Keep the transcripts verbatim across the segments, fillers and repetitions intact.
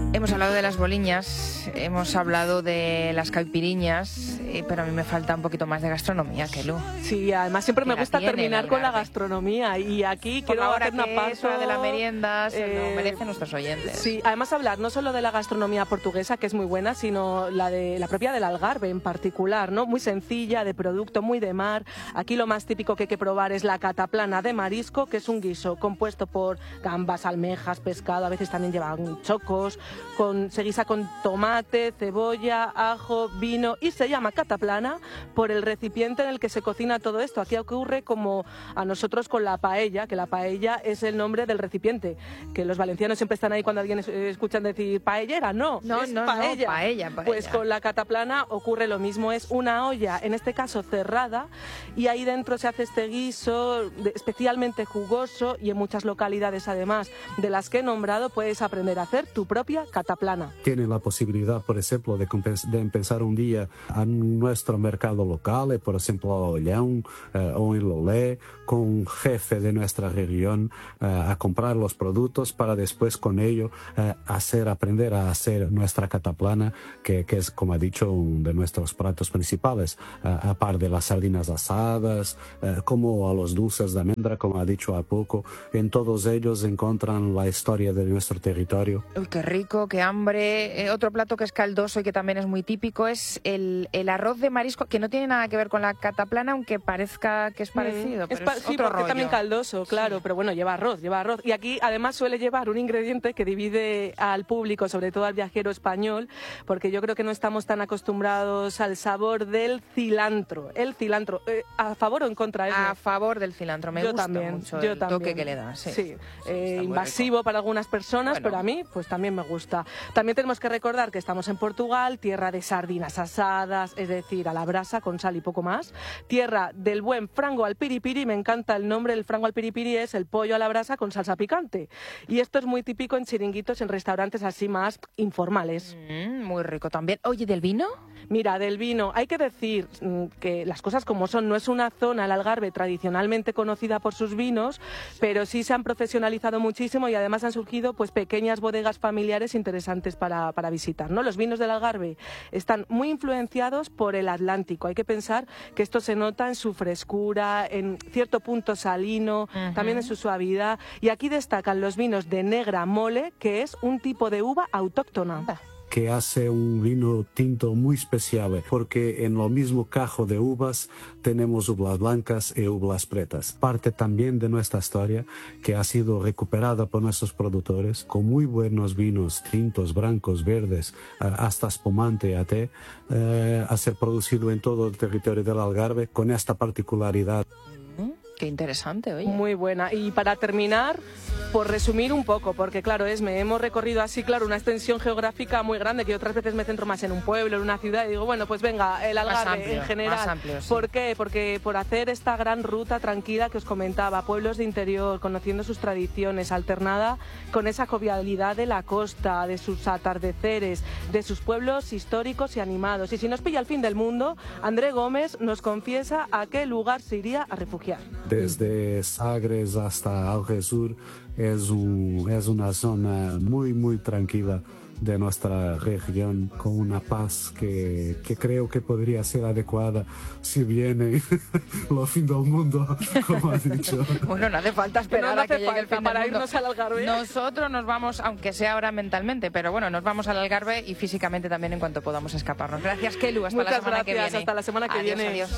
Hemos hablado de las boliñas, hemos hablado de las caipiriñas, eh, pero a mí me falta un poquito más de gastronomía, Kelu. Sí, además siempre me gusta terminar con la gastronomía y aquí Por quiero ahora hacer una que pausa es hora de la merienda, se eh, lo merecen nuestros oyentes. Sí, además hablar no solo de la gastronomía portuguesa, que es muy buena, sino la de la propia del Algarve en particular, ¿no? Muy sencilla, de producto, muy de mar. Aquí lo más típico que hay que probar es la cataplana de marisco, que es un guiso compuesto por gambas, almejas, pescado, a veces también llevan chocos, con, se guisa con tomate, cebolla, ajo, vino y se llama cataplana por el recipiente en el que se cocina todo esto. Aquí ocurre como a nosotros con la paella, que la paella es el nombre del recipiente, que los valencianos siempre están ahí cuando alguien escuchan decir paellera, no, no, es no, paella. no, paella, paella. Pues con la cataplana ocurre lo mismo, es una olla, en este caso cerrada, y ahí dentro se hace este guiso especialmente jugoso y en muchas localidades además de las que he nombrado puedes aprender a hacer tu propia cataplana. Tiene la posibilidad, por ejemplo, de, de empezar un día a nuestro mercado local, por ejemplo, a Ollón eh, o en Lolé, con un jefe de nuestra región eh, a comprar los productos para después con ello eh, hacer, aprender a hacer nuestra cataplana, que, que es, como ha dicho, uno de nuestros platos principales, eh, a par de las sardinas asadas, eh, como a los dulces de almendra, como ha dicho a poco. En todos ellos encuentran la historia de nuestro territorio. Uy, qué rico, qué hambre. Eh, otro plato que es caldoso y que también es muy típico es el, el arroz de marisco, que no tiene nada que ver con la cataplana, aunque parezca que es parecido, mm, pero es, pa es sí, otro porque rollo. También caldoso, claro, sí. Pero bueno, lleva arroz, lleva arroz. Y aquí además suele llevar un ingrediente que divide al público, sobre todo al viajero español, porque yo creo que no estamos tan acostumbrados al sabor del cilantro. El cilantro, eh, ¿a favor o en contra? Es a favor del cilantro, me yo gusta también, mucho yo el también. toque que le da. Sí, sí. sí eh, invasivo para algunas personas, bueno. Pero a mí pues también me gusta. También tenemos que recordar que estamos en Portugal, tierra de sardinas asadas, es decir, a la brasa con sal y poco más. Tierra del buen frango al piripiri, me encanta el nombre del frango al piripiri, es el pollo a la brasa con salsa picante. Y esto es muy típico en chiringuitos, en restaurantes así más informales. Mm, muy rico también. Oye, ¿del vino? Mira, del vino, hay que decir que las cosas como son, no es una zona, el Algarve, tradicionalmente conocida por sus vinos, pero sí se han profesionalizado muchísimo y además han surgido pues pequeñas bodegas familiares interesantes para, para visitar, ¿no? Los vinos del Algarve están muy influenciados por el Atlántico. Hay que pensar que esto se nota en su frescura, en cierto punto salino, uh-huh. También en su suavidad. Y aquí destacan los vinos de negra mole, que es un tipo de uva autóctona. Ah. Que hace un vino tinto muy especial, porque en lo mismo cajo de uvas tenemos uvas blancas y uvas pretas. Parte también de nuestra historia que ha sido recuperada por nuestros productores con muy buenos vinos tintos, blancos, verdes, hasta espumante a té, eh, a ser producido en todo el territorio del Algarve con esta particularidad. Qué interesante, oye. Muy buena. Y para terminar, por resumir un poco, porque claro, Esme, hemos recorrido así, claro, una extensión geográfica muy grande, que otras veces me centro más en un pueblo, en una ciudad, y digo, bueno, pues venga, el Algarve amplio, en general. Más amplio, sí. ¿Por qué? Porque por hacer esta gran ruta tranquila que os comentaba, pueblos de interior, conociendo sus tradiciones, alternada con esa jovialidad de la costa, de sus atardeceres, de sus pueblos históricos y animados. Y si nos pilla el fin del mundo, André Gómez nos confiesa a qué lugar se iría a refugiar. Desde Sagres hasta Algesur es, un, es una zona muy, muy tranquila de nuestra región, con una paz que, que creo que podría ser adecuada si viene lo fin del mundo, como has dicho. Bueno, no hace falta esperar no a que hace llegue falta el fin para del mundo. Irnos al Algarve. Nosotros nos vamos, aunque sea ahora mentalmente, pero bueno, nos vamos al Algarve y físicamente también en cuanto podamos escaparnos. Gracias, Kelu. Hasta Muchas la semana gracias, que viene. Hasta la semana que adiós, viene. Adiós.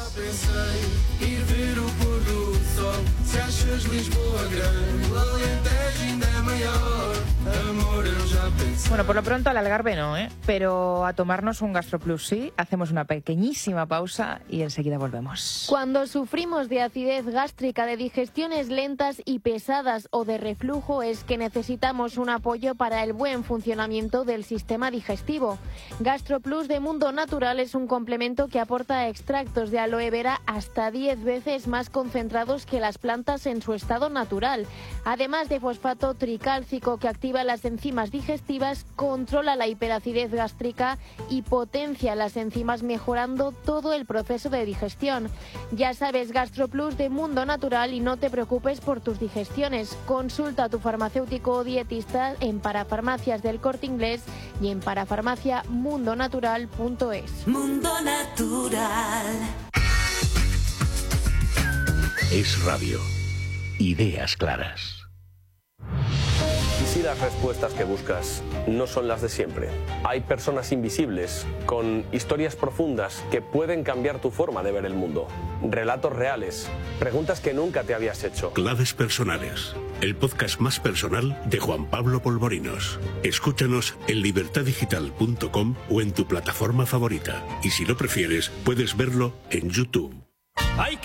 Se achas Lisboa grande, o Alentejo ainda é maior. Amor, eu já pensei. Bueno, por lo pronto al Algarve no, ¿eh? Pero a tomarnos un GastroPlus sí. Hacemos una pequeñísima pausa y enseguida volvemos. Cuando sufrimos de acidez gástrica, de digestiones lentas y pesadas o de reflujo, es que necesitamos un apoyo para el buen funcionamiento del sistema digestivo. GastroPlus de Mundo Natural es un complemento que aporta extractos de aloe vera hasta diez veces más concentrados que las plantas en su estado natural, además de fosfato tricálcico que activa las enzimas digestivas días, controla la hiperacidez gástrica y potencia las enzimas, mejorando todo el proceso de digestión. Ya sabes, GastroPlus de Mundo Natural, y no te preocupes por tus digestiones. Consulta a tu farmacéutico o dietista en Parafarmacias del Corte Inglés y en parafarmacia mundo natural punto es. Mundo Natural. Es Radio. Ideas claras. ¿Y si las respuestas que buscas no son las de siempre? Hay personas invisibles, con historias profundas que pueden cambiar tu forma de ver el mundo. Relatos reales, preguntas que nunca te habías hecho. Claves personales. El podcast más personal de Juan Pablo Polvorinos. Escúchanos en libertad digital punto com o en tu plataforma favorita. Y si lo prefieres, puedes verlo en YouTube.